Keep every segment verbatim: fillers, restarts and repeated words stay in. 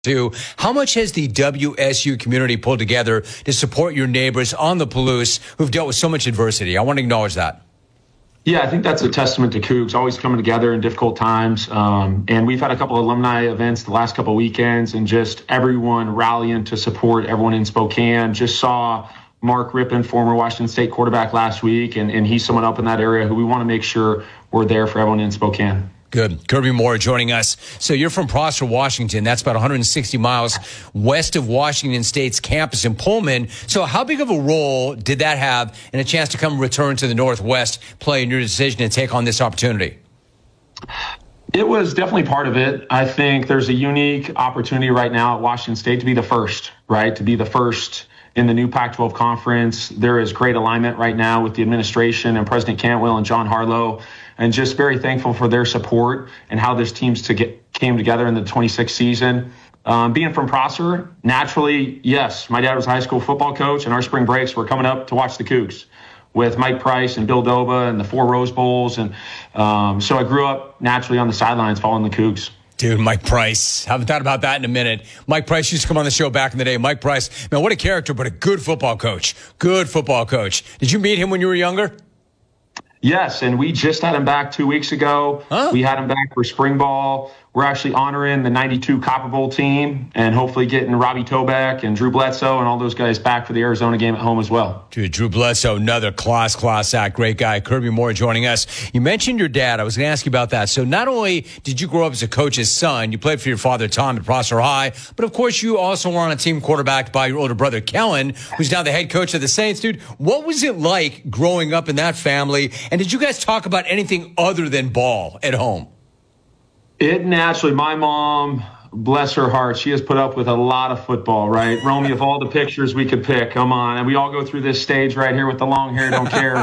Too. How much has the W S U community pulled together to support your neighbors on the Palouse who've dealt with so much adversity? I want to acknowledge that. Yeah, I think that's a testament to Cougs, always coming together in difficult times. Um, and we've had a couple of alumni events the last couple of weekends, and just everyone rallying to support everyone in Spokane. Just saw Mark Rippon, former Washington State quarterback, last week, and, and he's someone up in that area who we want to make sure we're there for everyone in Spokane. Good. Kirby Moore joining us. So you're from Prosser, Washington. That's about one hundred sixty miles west of Washington State's campus in Pullman. So how big of a role did that have in a chance to come return to the Northwest, play in your decision to take on this opportunity? It was definitely part of it. I think there's a unique opportunity right now at Washington State to be the first, right? To be the first in the new Pac twelve conference. There is great alignment right now with the administration and President Cantwell and John Harlow, and just very thankful for their support and how this team's to get, came together in the twenty-six season. Um, being from Prosser, naturally, yes, my dad was a high school football coach, and our spring breaks were coming up to watch the Cougs with Mike Price and Bill Doba and the four Rose Bowls. And um, so I grew up naturally on the sidelines following the Cougs. Dude, Mike Price. Haven't thought about that in a minute. Mike Price used to come on the show back in the day. Mike Price, man, what a character, but a good football coach. Good football coach. Did you meet him when you were younger? Yes, and we just had him back two weeks ago. Huh? We had him back for spring ball. We're actually honoring the ninety-two Copper Bowl team and hopefully getting Robbie Toback and Drew Bledsoe and all those guys back for the Arizona game at home as well. Dude, Drew Bledsoe, another class, class act. Great guy. Kirby Moore joining us. You mentioned your dad. I was going to ask you about that. So not only did you grow up as a coach's son, you played for your father, Tom, at Prosser High, but of course you also were on a team quarterbacked by your older brother, Kellen, who's now the head coach of the Saints. Dude, what was it like growing up in that family? And did you guys talk about anything other than ball at home? It naturally, my mom, bless her heart, she has put up with a lot of football, right? Romy, of all the pictures we could pick, come on. And we all go through this stage right here with the long hair, don't care.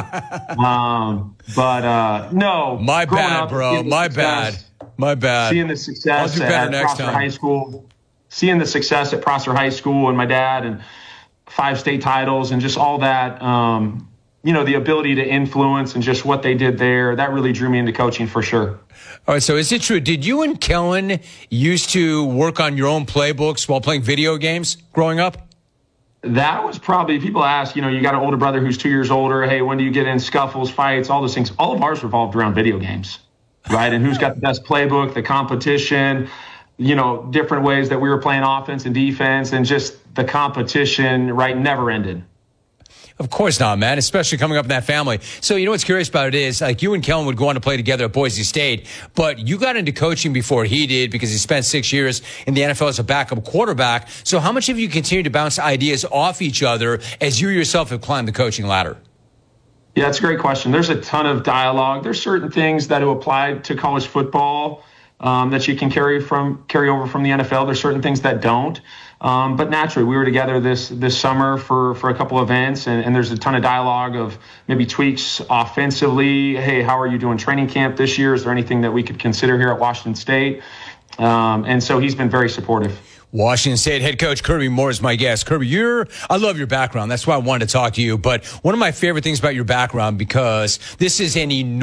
um, but uh, no. My bad, up, bro. My success, bad. My bad. Seeing the success at Prosser time. High School, seeing the success at Prosser High School and my dad and five state titles and just all that, um, you know, the ability to influence and just what they did there, that really drew me into coaching for sure. All right, so is it true? Did you and Kellen used to work on your own playbooks while playing video games growing up? That was probably, people ask, you know, you got an older brother who's two years older. Hey, when do you get in scuffles, fights, all those things? All of ours revolved around video games, right? And who's got the best playbook, the competition, you know, different ways that we were playing offense and defense, and just the competition, right, never ended. Of course not, man, especially coming up in that family. So, you know what's curious about it is, like, you and Kellen would go on to play together at Boise State, but you got into coaching before he did because he spent six years in the N F L as a backup quarterback. So how much have you continued to bounce ideas off each other as you yourself have climbed the coaching ladder? Yeah, that's a great question. There's a ton of dialogue. There's certain things that will apply to college football um, that you can carry from carry over from the N F L. There's certain things that don't. Um, but naturally, we were together this this summer for, for a couple events, and, and there's a ton of dialogue of maybe tweaks offensively. Hey, how are you doing training camp this year? Is there anything that we could consider here at Washington State? Um, and so he's been very supportive. Washington State head coach Kirby Moore is my guest. Kirby, you're, I love your background. That's why I wanted to talk to you. But one of my favorite things about your background, because this is an enormous